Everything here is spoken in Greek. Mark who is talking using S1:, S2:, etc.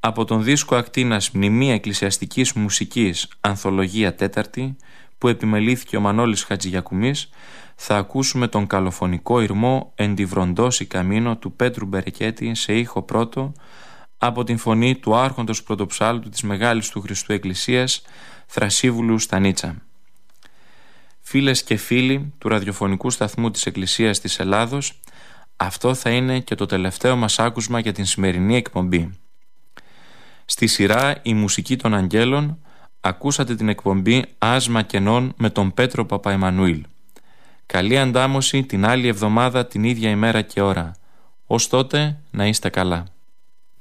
S1: Από τον δίσκο Ακτίνας Μνημεία Εκκλησιαστικής Μουσικής Ανθολογία 4η, που επιμελήθηκε ο Μανώλης Χατζηγιακουμής, θα ακούσουμε τον καλοφωνικό ηρμό «Εν τη βροντόση καμίνο» του Πέτρου Μπερεκέτη σε ήχο πρώτο, από την φωνή του άρχοντος πρωτοψάλτου της Μεγάλης του Χριστού Εκκλησίας, Θρασίβουλου Στανίτσα. Φίλες και φίλοι του ραδιοφωνικού σταθμού της Εκκλησίας της Ελλάδος, αυτό θα είναι και το τελευταίο μας άκουσμα για την σημερινή εκπομπή. Στη σειρά «Η μουσική των αγγέλων» ακούσατε την εκπομπή «Άσμα κενών» με τον Πέτρο Παπαεμμανουήλ. Καλή αντάμωση την άλλη εβδομάδα την ίδια ημέρα και ώρα. Ως τότε να είστε καλά.